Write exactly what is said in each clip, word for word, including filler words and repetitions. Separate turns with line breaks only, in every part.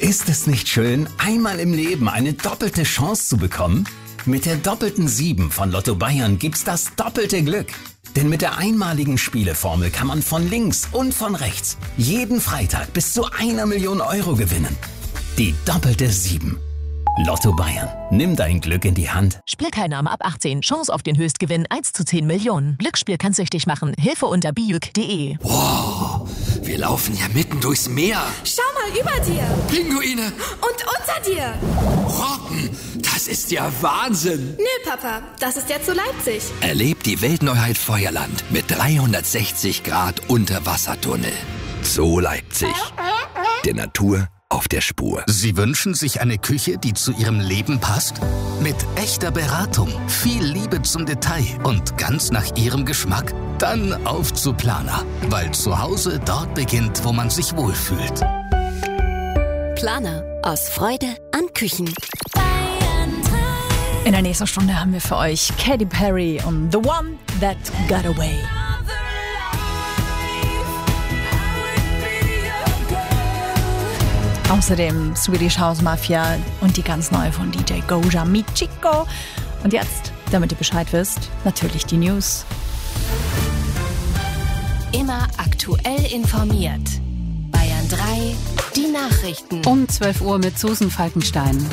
Ist es nicht schön, einmal im Leben eine doppelte Chance zu bekommen? Mit der doppelten sieben von Lotto Bayern gibt's das doppelte Glück. Denn mit der einmaligen Spieleformel kann man von links und von rechts jeden Freitag bis zu einer Million Euro gewinnen. Die doppelte sieben. Lotto Bayern. Nimm dein Glück in die Hand.
Spielteilnahme ab achtzehn. Chance auf den Höchstgewinn eins zu zehn Millionen. Glücksspiel kann süchtig machen. Hilfe unter bijuk punkt de.
Wow, wir laufen ja mitten durchs Meer.
Schau mal über dir.
Pinguine.
Und unter dir.
Robben, das ist ja Wahnsinn.
Nö, Papa, das ist jetzt so Leipzig.
Erlebt die Weltneuheit Feuerland mit dreihundertsechzig Grad Unterwassertunnel. Zoo Leipzig. Der Natur auf der Spur.
Sie wünschen sich eine Küche, die zu Ihrem Leben passt? Mit echter Beratung, viel Liebe zum Detail und ganz nach Ihrem Geschmack? Dann auf zu Plana, weil zu Hause dort beginnt, wo man sich wohlfühlt.
Plana, aus Freude an Küchen.
In der nächsten Stunde haben wir für euch Katy Perry und The One That Got Away. Außerdem Swedish House Mafia und die ganz neue von D J Goja Michiko. Und jetzt, damit ihr Bescheid wisst, natürlich die News.
Immer aktuell informiert. Bayern drei, die Nachrichten.
Um zwölf Uhr mit Susan Falkenstein.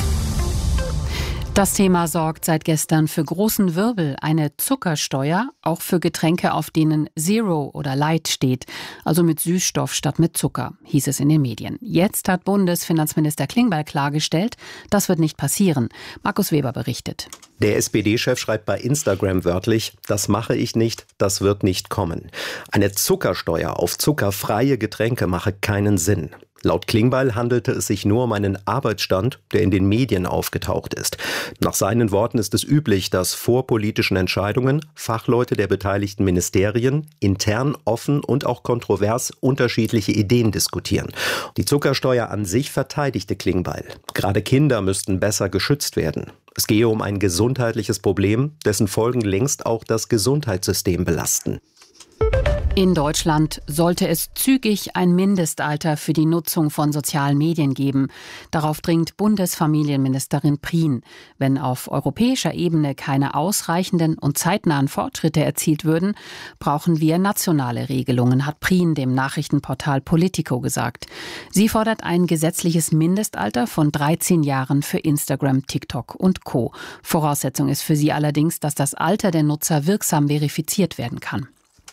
Das Thema sorgt seit gestern für großen Wirbel. Eine Zuckersteuer, auch für Getränke, auf denen Zero oder Light steht, also mit Süßstoff statt mit Zucker, hieß es in den Medien. Jetzt hat Bundesfinanzminister Klingbeil klargestellt, das wird nicht passieren. Markus Weber berichtet.
Der S P D-Chef schreibt bei Instagram wörtlich, das mache ich nicht, das wird nicht kommen. Eine Zuckersteuer auf zuckerfreie Getränke mache keinen Sinn. Laut Klingbeil handelte es sich nur um einen Arbeitsstand, der in den Medien aufgetaucht ist. Nach seinen Worten ist es üblich, dass vor politischen Entscheidungen Fachleute der beteiligten Ministerien intern offen und auch kontrovers unterschiedliche Ideen diskutieren. Die Zuckersteuer an sich verteidigte Klingbeil. Gerade Kinder müssten besser geschützt werden. Es gehe um ein gesundheitliches Problem, dessen Folgen längst auch das Gesundheitssystem belasten.
In Deutschland sollte es zügig ein Mindestalter für die Nutzung von sozialen Medien geben. Darauf dringt Bundesfamilienministerin Prien. Wenn auf europäischer Ebene keine ausreichenden und zeitnahen Fortschritte erzielt würden, brauchen wir nationale Regelungen, hat Prien dem Nachrichtenportal Politico gesagt. Sie fordert ein gesetzliches Mindestalter von dreizehn Jahren für Instagram, TikTok und Co. Voraussetzung ist für sie allerdings, dass das Alter der Nutzer wirksam verifiziert werden kann.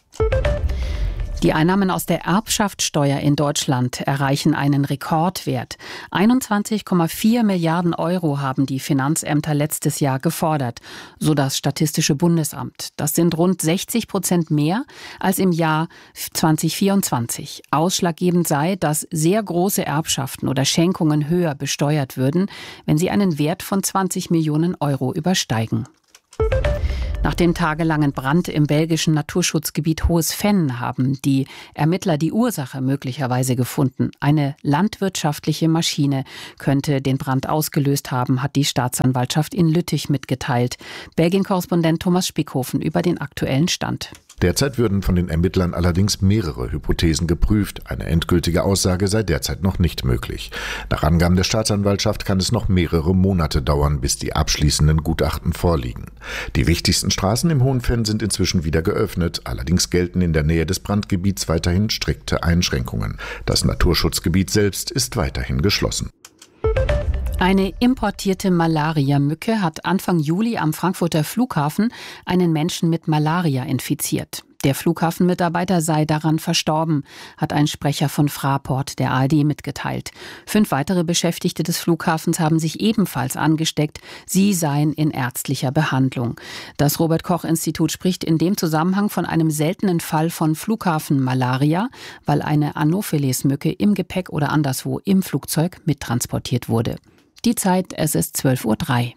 Die Einnahmen aus der Erbschaftssteuer in Deutschland erreichen einen Rekordwert. einundzwanzig Komma vier Milliarden Euro haben die Finanzämter letztes Jahr gefordert, so das Statistische Bundesamt. Das sind rund sechzig Prozent mehr als im Jahr zwanzig vierundzwanzig. Ausschlaggebend sei, dass sehr große Erbschaften oder Schenkungen höher besteuert würden, wenn sie einen Wert von zwanzig Millionen Euro übersteigen. Nach dem tagelangen Brand im belgischen Naturschutzgebiet Hohes Venn haben die Ermittler die Ursache möglicherweise gefunden. Eine landwirtschaftliche Maschine könnte den Brand ausgelöst haben, hat die Staatsanwaltschaft in Lüttich mitgeteilt. Belgien-Korrespondent Thomas Spickhofen über den aktuellen Stand.
Derzeit würden von den Ermittlern allerdings mehrere Hypothesen geprüft. Eine endgültige Aussage sei derzeit noch nicht möglich. Nach Angaben der Staatsanwaltschaft kann es noch mehrere Monate dauern, bis die abschließenden Gutachten vorliegen. Die wichtigsten Straßen im Hohen Venn sind inzwischen wieder geöffnet. Allerdings gelten in der Nähe des Brandgebiets weiterhin strikte Einschränkungen. Das Naturschutzgebiet selbst ist weiterhin geschlossen.
Eine importierte Malaria-Mücke hat Anfang Juli am Frankfurter Flughafen einen Menschen mit Malaria infiziert. Der Flughafenmitarbeiter sei daran verstorben, hat ein Sprecher von Fraport der A R D mitgeteilt. Fünf weitere Beschäftigte des Flughafens haben sich ebenfalls angesteckt. Sie seien in ärztlicher Behandlung. Das Robert-Koch-Institut spricht in dem Zusammenhang von einem seltenen Fall von Flughafenmalaria, weil eine Anopheles-Mücke im Gepäck oder anderswo im Flugzeug mittransportiert wurde. Die Zeit, es ist zwölf Uhr drei.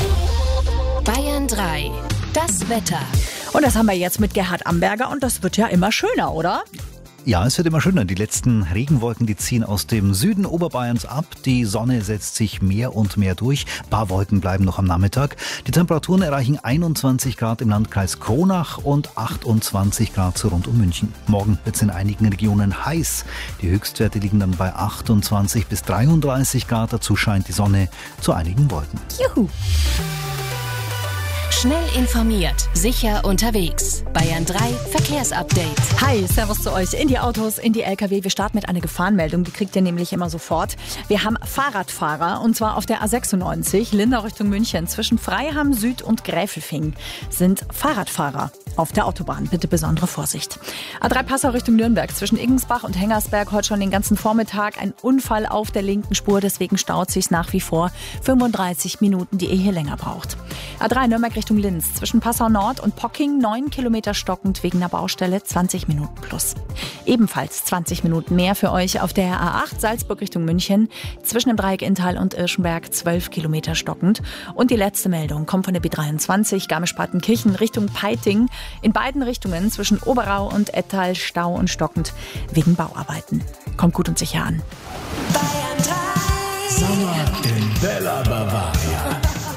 Bayern drei, das Wetter.
Und das haben wir jetzt mit Gerhard Amberger und das wird ja immer schöner, oder?
Ja, es wird immer schöner. Die letzten Regenwolken, die ziehen aus dem Süden Oberbayerns ab. Die Sonne setzt sich mehr und mehr durch. Ein paar Wolken bleiben noch am Nachmittag. Die Temperaturen erreichen einundzwanzig Grad im Landkreis Kronach und achtundzwanzig Grad so rund um München. Morgen wird es in einigen Regionen heiß. Die Höchstwerte liegen dann bei achtundzwanzig bis dreiunddreißig Grad. Dazu scheint die Sonne zu einigen Wolken.
Juhu! Schnell informiert, sicher unterwegs. Bayern drei Verkehrsupdate.
Hi, servus zu euch in die Autos, in die L K W. Wir starten mit einer Gefahrenmeldung, die kriegt ihr nämlich immer sofort. Wir haben Fahrradfahrer und zwar auf der A sechsundneunzig, Lindau Richtung München. Zwischen Freiham Süd und Gräfelfing sind Fahrradfahrer auf der Autobahn. Bitte besondere Vorsicht. A drei Passau Richtung Nürnberg. Zwischen Igensbach und Hengersberg heute schon den ganzen Vormittag ein Unfall auf der linken Spur. Deswegen staut sich nach wie vor fünfunddreißig Minuten, die ihr hier länger braucht. A drei Nürnberg Richtung Linz. Zwischen Passau Nord und Pocking neun Kilometer stockend wegen einer Baustelle, zwanzig Minuten plus. Ebenfalls zwanzig Minuten mehr für euch auf der A acht Salzburg Richtung München. Zwischen dem Dreieck Inntal und Irschenberg zwölf Kilometer stockend. Und die letzte Meldung kommt von der B dreiundzwanzig Garmisch-Partenkirchen Richtung Peiting. In beiden Richtungen zwischen Oberau und Ettal Stau und stockend wegen Bauarbeiten. Kommt gut und sicher an.
Bayern drei. Sommer in Bella Bavaria.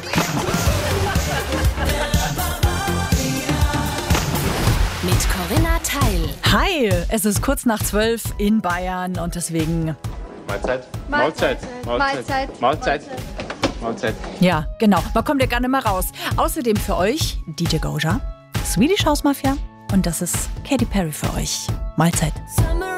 Mit Corinna Teil.
Hi, es ist kurz nach zwölf in Bayern und deswegen...
Mahlzeit. Mahlzeit. Mahlzeit. Mahlzeit. Mahlzeit.
Ja, genau. Man kommt ja gar nicht mehr raus. Außerdem für euch D J Goja, Swedish House Mafia und das ist Katy Perry für euch. Mahlzeit.